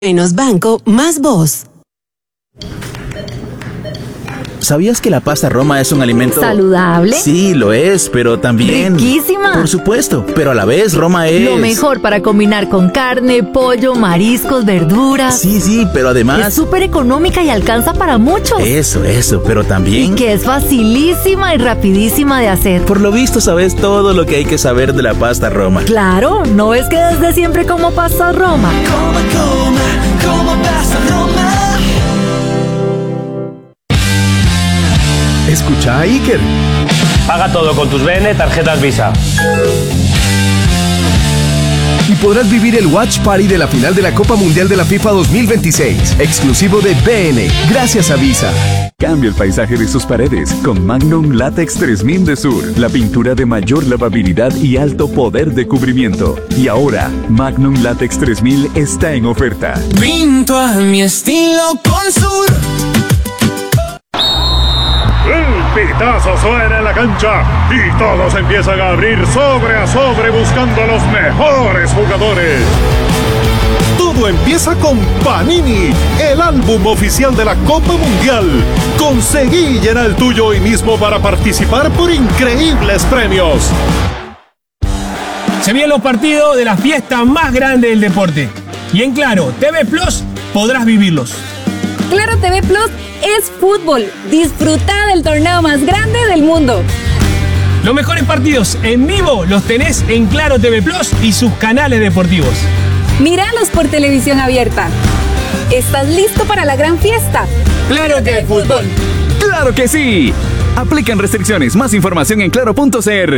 Menos banco, más voz. ¿Sabías que la pasta Roma es un alimento saludable? Sí, lo es, pero también... riquísima. Por supuesto, pero a la vez Roma es... lo mejor para combinar con carne, pollo, mariscos, verduras. Sí, pero además... es súper económica y alcanza para muchos. Eso, pero también... y que es facilísima y rapidísima de hacer. Por lo visto sabes todo lo que hay que saber de la pasta Roma. Claro, ¿no ves que desde siempre como pasta Roma? Como pasta Roma. Escucha a Iker. Paga todo con tus BN tarjetas Visa. Y podrás vivir el Watch Party de la final de la Copa Mundial de la FIFA 2026, exclusivo de BN, gracias a Visa. Cambia el paisaje de sus paredes con Magnum Latex 3000 de Sur, la pintura de mayor lavabilidad y alto poder de cubrimiento. Y ahora, Magnum Latex 3000 está en oferta. Pinto a mi estilo con Sur. El pitazo suena en la cancha y todos empiezan a abrir sobre a sobre buscando a los mejores jugadores. Todo empieza con Panini, el álbum oficial de la Copa Mundial. Conseguí llenar el tuyo hoy mismo para participar por increíbles premios. Se vienen los partidos de la fiesta más grande del deporte. Y en Claro TV Plus podrás vivirlos. Claro TV Plus es fútbol. Disfruta del torneo más grande del mundo. Los mejores partidos en vivo los tenés en Claro TV Plus y sus canales deportivos. Míralos por televisión abierta. ¿Estás listo para la gran fiesta? ¡Claro TV Fútbol! ¡Claro que sí! Aplican restricciones. Más información en claro.cr.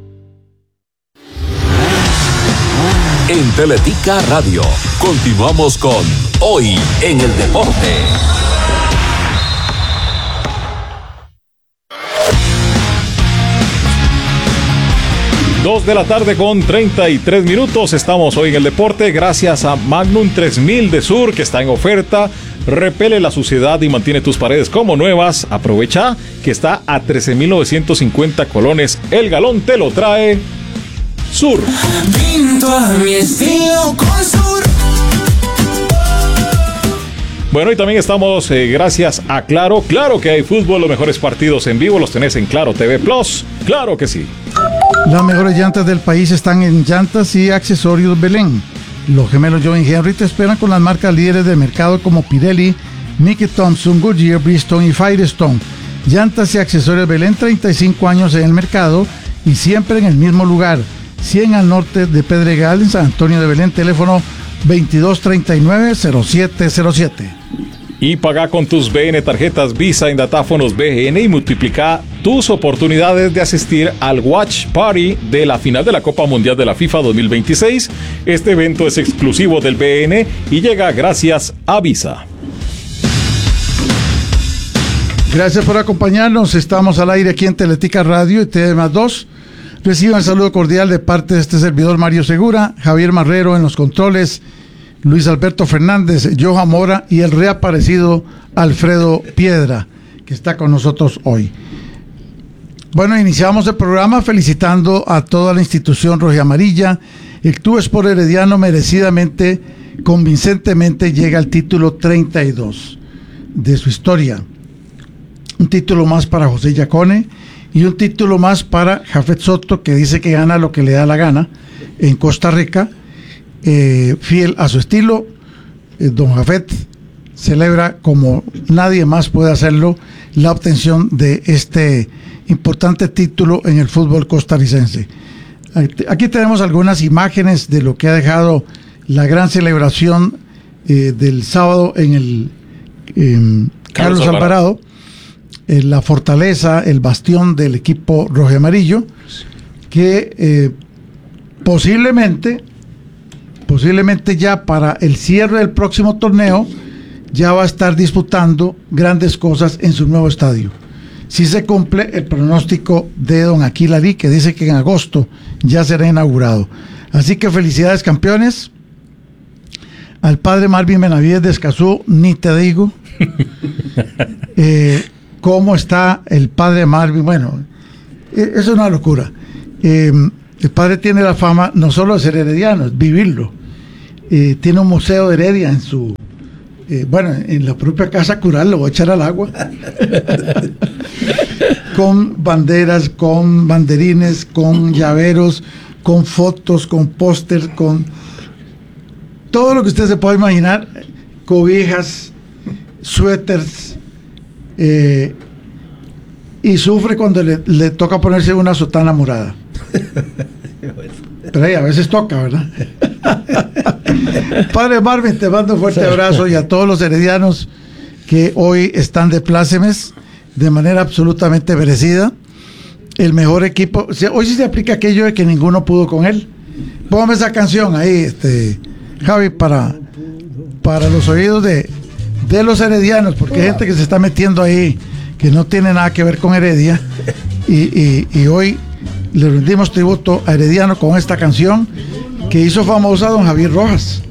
En Teletica Radio, continuamos con Hoy en el Deporte. Dos de la tarde con 33 minutos. Estamos hoy en el deporte gracias a Magnum 3000 de Sur, que está en oferta. Repele la suciedad y mantiene tus paredes como nuevas. Aprovecha que está a 13,950 colones. El galón te lo trae Sur. Pinto a mi estilo con Sur. Bueno, y también estamos gracias a Claro. Claro que hay fútbol, los mejores partidos en vivo los tenés en Claro TV Plus. Claro que sí. Las mejores llantas del país están en Llantas y Accesorios Belén. Los gemelos Joe y Henry te esperan con las marcas líderes del mercado como Pirelli, Mickey Thompson, Goodyear, Bridgestone y Firestone. Llantas y Accesorios Belén, 35 años en el mercado y siempre en el mismo lugar. 100 al norte de Pedregal, en San Antonio de Belén, teléfono 2239-0707. Y paga con tus BN tarjetas Visa en datáfonos BN y multiplica tus oportunidades de asistir al Watch Party de la final de la Copa Mundial de la FIFA 2026. Este evento es exclusivo del BN y llega gracias a Visa. Gracias por acompañarnos. Estamos al aire aquí en Teletica Radio y TV+2. Reciban saludo cordial de parte de este servidor Mario Segura, Javier Marrero en los controles, Luis Alberto Fernández, Johan Mora y el reaparecido Alfredo Piedra, que está con nosotros hoy. Bueno, iniciamos el programa felicitando a toda la institución rojiamarilla. El Club Sport Herediano merecidamente, convincentemente llega al título 32 de su historia. Un título más para José Yacone y un título más para Jafet Soto, que dice que gana lo que le da la gana en Costa Rica. Fiel a su estilo, don Jafet celebra como nadie más puede hacerlo la obtención de este importante título en el fútbol costarricense. Aquí tenemos algunas imágenes de lo que ha dejado la gran celebración del sábado en el Carlos Alvarado, la fortaleza, el bastión del equipo rojiamarillo, que posiblemente ya para el cierre del próximo torneo ya va a estar disputando grandes cosas en su nuevo estadio. Si se cumple el pronóstico de don Aquilarí, que dice que en agosto ya será inaugurado. Así que felicidades, campeones. Al padre Marvin Benavides de Escazú, ni te digo. ¿Cómo está el padre Marvin? Bueno, es una locura. El padre tiene la fama no solo de ser herediano, es vivirlo. tiene un museo de Heredia en su... en la propia casa cural, lo voy a echar al agua. Con banderas, con banderines, con llaveros, con fotos, con póster, con todo lo que usted se pueda imaginar, cobijas, suéteres, y sufre cuando le toca ponerse una sotana morada. Pero ahí a veces toca, ¿verdad? Padre Marvin, te mando un fuerte abrazo, y a todos los heredianos que hoy están de plácemes de manera absolutamente merecida. El mejor equipo. Hoy sí se aplica aquello de que ninguno pudo con él. Póngame esa canción ahí, Javi, para los oídos de los heredianos, porque hay gente que se está metiendo ahí que no tiene nada que ver con Heredia, y hoy le rendimos tributo a Herediano con esta canción que hizo famosa a don Javier Rojas.